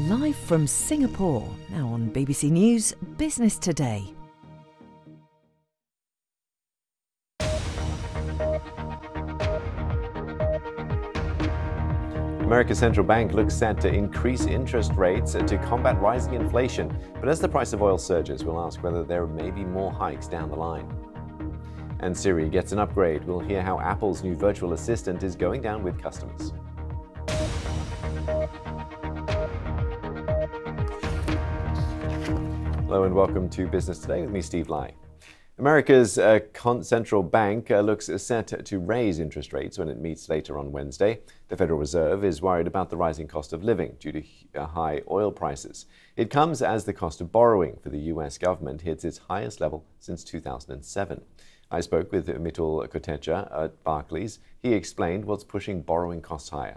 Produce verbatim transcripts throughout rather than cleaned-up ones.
Live from Singapore, now on B B C News Business Today. America's central bank looks set to increase interest rates to combat rising inflation. But as the price of oil surges, we'll ask whether there may be more hikes down the line. And Siri gets an upgrade. We'll hear how Apple's new virtual assistant is going down with customers. Hello and welcome to Business Today with me, Steve Lai. America's uh, central bank uh, looks set to raise interest rates when it meets later on Wednesday. The Federal Reserve is worried about the rising cost of living due to uh, high oil prices. It comes as the cost of borrowing for the U S government hits its highest level since two thousand seven. I spoke with Mitul Kotecha at Barclays. He explained what's pushing borrowing costs higher.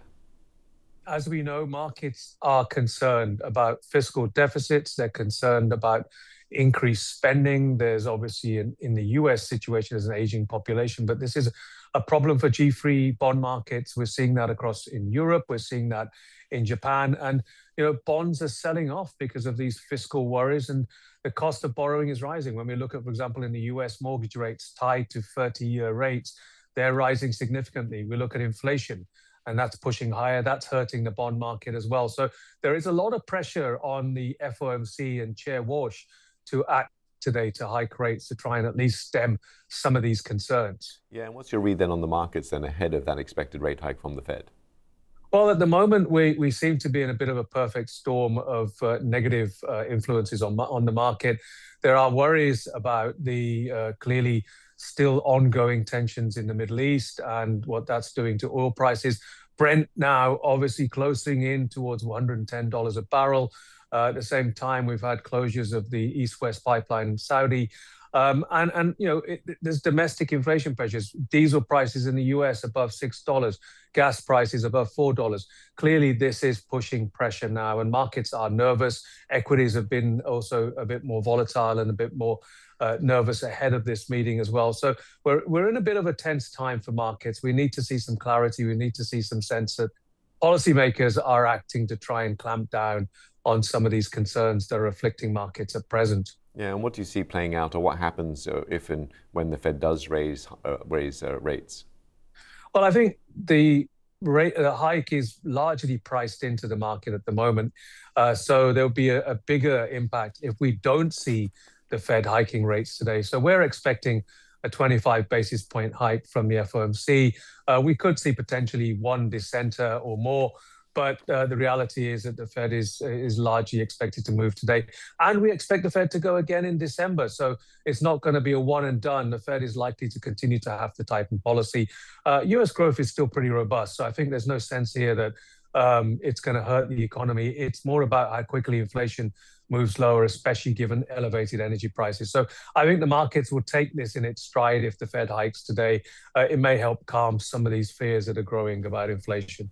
As we know, markets are concerned about fiscal deficits. They're concerned about increased spending. There's obviously in, in the U S situation as an aging population, but this is a problem for G three bond markets. We're seeing that across in Europe. We're seeing that in Japan. And, you know, bonds are selling off because of these fiscal worries, and the cost of borrowing is rising. When we look at, for example, in the U S mortgage rates tied to thirty-year rates, they're rising significantly. We look at inflation, and that's pushing higher. That's hurting the bond market as well. So there is a lot of pressure on the F O M C and Chair Walsh to act today to hike rates to try and at least stem some of these concerns. Yeah, and what's your read then on the markets then ahead of that expected rate hike from the Fed? Well, at the moment, we, we seem to be in a bit of a perfect storm of uh, negative uh, influences on, on the market. There are worries about the uh, clearly still ongoing tensions in the Middle East and what that's doing to oil prices. Brent now obviously closing in towards one hundred ten dollars a barrel. Uh, at the same time, we've had closures of the East-West pipeline in Saudi. Um, and, and, you know, it, there's domestic inflation pressures. Diesel prices in the U S above six dollars, gas prices above four dollars. Clearly, this is pushing pressure now, and markets are nervous. Equities have been also a bit more volatile and a bit more uh, nervous ahead of this meeting as well. So we're, we're in a bit of a tense time for markets. We need to see some clarity. We need to see some sense that policymakers are acting to try and clamp down on some of these concerns that are afflicting markets at present. Yeah, and what do you see playing out, or what happens uh, if and when the Fed does raise uh, raise uh, rates? Well, I think the rate the hike is largely priced into the market at the moment. Uh, so there'll be a, a bigger impact if we don't see the Fed hiking rates today. So we're expecting a twenty-five basis point hike from the F O M C. Uh, we could see potentially one dissenter or more. But uh, the reality is that the Fed is is largely expected to move today. And we expect the Fed to go again in December. So it's not going to be a one and done. The Fed is likely to continue to have to tighten policy. Uh, U S growth is still pretty robust. So I think there's no sense here that um, it's going to hurt the economy. It's more about how quickly inflation moves lower, especially given elevated energy prices. So I think the markets will take this in its stride if the Fed hikes today. Uh, it may help calm some of these fears that are growing about inflation.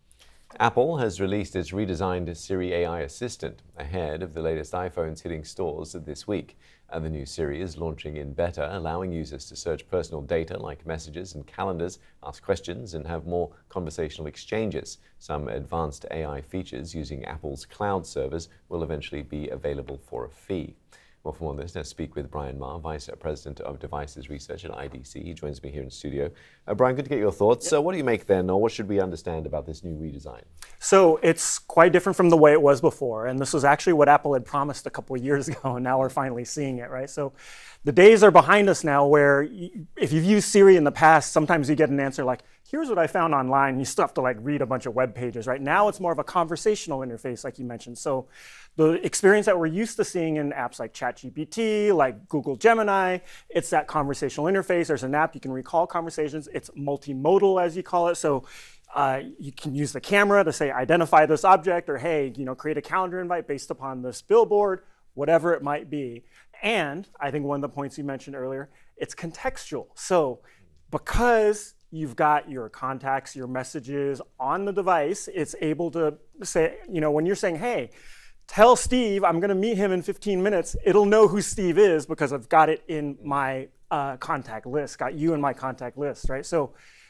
Apple has released its redesigned Siri A I assistant ahead of the latest iPhones hitting stores this week. And the new Siri is launching in beta, allowing users to search personal data like messages and calendars, ask questions, and have more conversational exchanges. Some advanced A I features using Apple's cloud servers will eventually be available for a fee. Well, for more on this, let's speak with Brian Ma, Vice President of Devices Research at I D C. He joins me here in studio. Uh, Brian, good to get your thoughts. So, uh, what do you make then, or what should we understand about this new redesign? So, it's quite different from the way it was before, and this was actually what Apple had promised a couple of years ago, and now we're finally seeing it, right? So, the days are behind us now where you, if you've used Siri in the past, sometimes you get an answer like, here's what I found online. You still have to like read a bunch of web pages, right? Now it's more of a conversational interface, like you mentioned. So the experience that we're used to seeing in apps like ChatGPT, like Google Gemini, it's that conversational interface. There's an app you can recall conversations. It's multimodal, as you call it. So uh, you can use the camera to say, identify this object, or hey, you know, create a calendar invite based upon this billboard, whatever it might be. And I think one of the points you mentioned earlier, it's contextual. So because you've got your contacts, your messages on the device, it's able to say, you know, when you're saying, hey, tell Steve I'm going to meet him in fifteen minutes, it'll know who Steve is because I've got it in my uh, contact list, got you in my contact list, right? So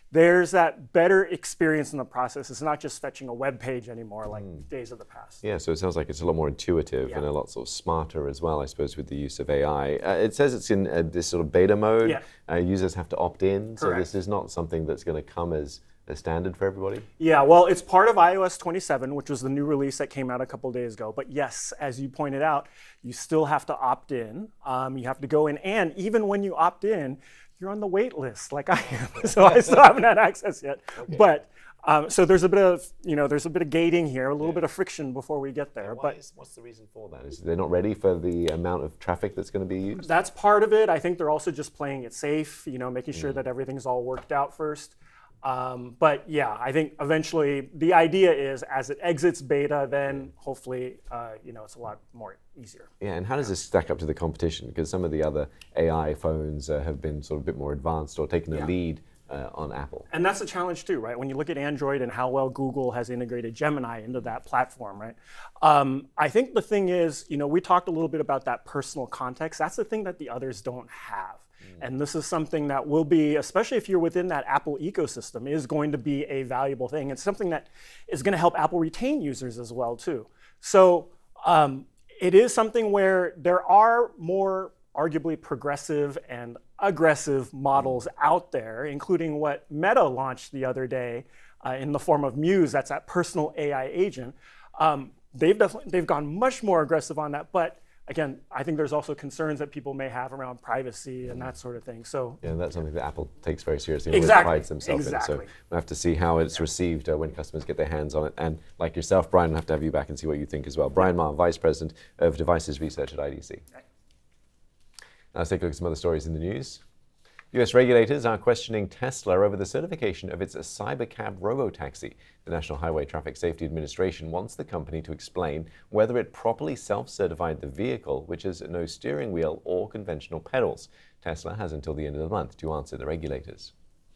there's that better experience in the process. It's not just fetching a web page anymore like mm. days of the past. Yeah, so it sounds like it's a lot more intuitive yeah. and a lot sort of smarter as well, I suppose, with the use of A I. Uh, it says it's in uh, this sort of beta mode. Yeah. Uh, users have to opt in, Correct. So this is not something that's going to come as a standard for everybody? Yeah, well, it's part of i O S twenty-seven, which was the new release that came out a couple days ago. But yes, as you pointed out, you still have to opt in. Um, you have to go in, and even when you opt in, you're on the wait list, like I am. So I still haven't had access yet. Okay. But um, so there's a bit of, you know, there's a bit of gating here, a little yeah. bit of friction before we get there. Why but is, what's the reason for that? Is they're not ready for the amount of traffic that's going to be used? That's part of it. I think they're also just playing it safe, you know, making sure mm. that everything's all worked out first. Um, but yeah, I think eventually the idea is as it exits beta, then hopefully, uh, you know, it's a lot more easier. Yeah, and how does this stack up to the competition? Because some of the other A I phones uh, have been sort of a bit more advanced or taken a yeah. lead uh, on Apple. And that's a challenge too, right? When you look at Android and how well Google has integrated Gemini into that platform, right? Um, I think the thing is, you know, we talked a little bit about that personal context. That's the thing that the others don't have. And this is something that will be, especially if you're within that Apple ecosystem, is going to be a valuable thing. It's something that is going to help Apple retain users as well, too. So um, it is something where there are more arguably progressive and aggressive models out there, including what Meta launched the other day uh, in the form of Muse. That's that personal A I agent. Um, they've definitely they've gone much more aggressive on that, but again, I think there's also concerns that people may have around privacy and that sort of thing. So yeah, that's something that Apple takes very seriously and exactly. prides themselves exactly. in. So we'll have to see how it's yeah. received uh, when customers get their hands on it. And like yourself, Brian, we'll have to have you back and see what you think as well. Brian Marr, Vice President of Devices Research at I D C. Right. Now let's take a look at some other stories in the news. U S regulators are questioning Tesla over the certification of its Cybercab robotaxi. The National Highway Traffic Safety Administration wants the company to explain whether it properly self-certified the vehicle, which has no steering wheel or conventional pedals. Tesla has until the end of the month to answer the regulators.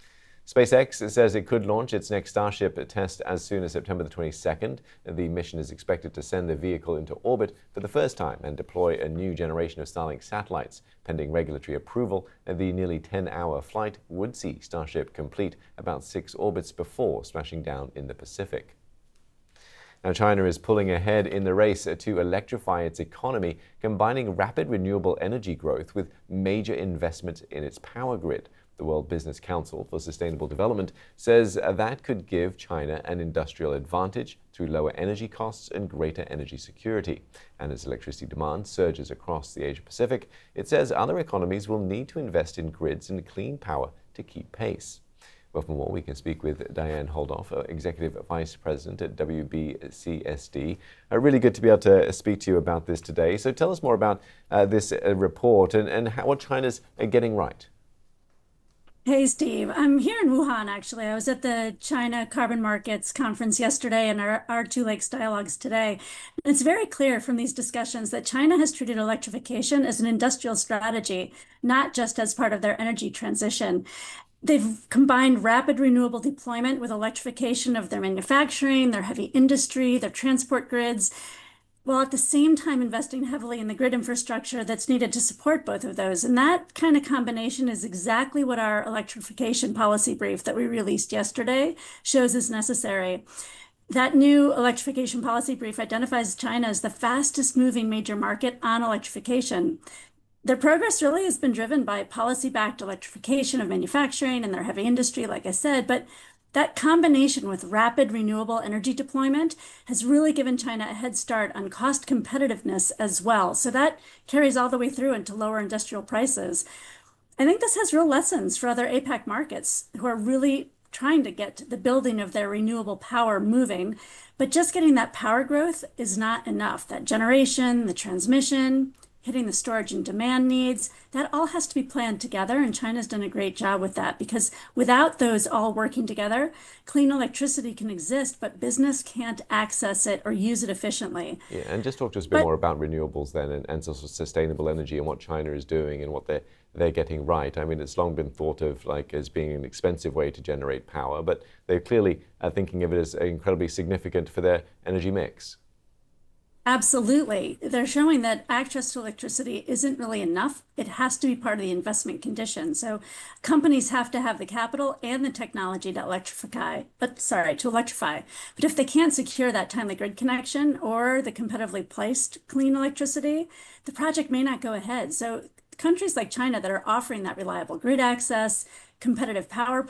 SpaceX says it could launch its next Starship test as soon as September the twenty-second. The mission is expected to send the vehicle into orbit for the first time and deploy a new generation of Starlink satellites. Pending regulatory approval, the nearly ten-hour flight would see Starship complete about six orbits before splashing down in the Pacific. Now, China is pulling ahead in the race to electrify its economy, combining rapid renewable energy growth with major investment in its power grid. The World Business Council for Sustainable Development says that could give China an industrial advantage through lower energy costs and greater energy security. And as electricity demand surges across the Asia-Pacific, it says other economies will need to invest in grids and clean power to keep pace. Well, for more, we can speak with Diane Holdoff, Executive Vice President at W B C S D. Uh, really good to be able to speak to you about this today. So tell us more about uh, this uh, report and, and how, what China's uh, getting right. Hey, Steve. I'm here in Wuhan, actually. I was at the China Carbon Markets Conference yesterday and our, our Two Lakes Dialogues today. And it's very clear from these discussions that China has treated electrification as an industrial strategy, not just as part of their energy transition. They've combined rapid renewable deployment with electrification of their manufacturing, their heavy industry, their transport grids, while at the same time investing heavily in the grid infrastructure that's needed to support both of those. And that kind of combination is exactly what our electrification policy brief that we released yesterday shows is necessary. That new electrification policy brief identifies China as the fastest moving major market on electrification. Their progress really has been driven by policy-backed electrification of manufacturing and their heavy industry, like I said, but that combination with rapid renewable energy deployment has really given China a head start on cost competitiveness as well. So that carries all the way through into lower industrial prices. I think this has real lessons for other APAC markets who are really trying to get the building of their renewable power moving, but just getting that power growth is not enough. That generation, the transmission, hitting the storage and demand needs, that all has to be planned together, and China's done a great job with that, because without those all working together, clean electricity can exist, but business can't access it or use it efficiently. Yeah, and just talk to us a bit but, more about renewables then, and, and sort of sustainable energy and what China is doing and what they're, they're getting right. I mean, it's long been thought of like as being an expensive way to generate power, but they're clearly uh, thinking of it as incredibly significant for their energy mix. Absolutely. They're showing that access to electricity isn't really enough. It has to be part of the investment condition. So companies have to have the capital and the technology to electrify, but sorry, to electrify. But if they can't secure that timely grid connection or the competitively priced clean electricity, the project may not go ahead. So countries like China that are offering that reliable grid access, competitive power